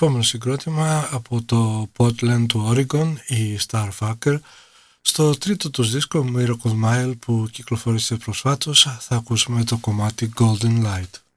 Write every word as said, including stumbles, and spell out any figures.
επόμενο συγκρότημα από το Portland του Oregon, η Starfucker. Στο τρίτο τους δίσκο Miracle Mile που κυκλοφορήσε προσφάτως θα ακούσουμε το κομμάτι Golden Light.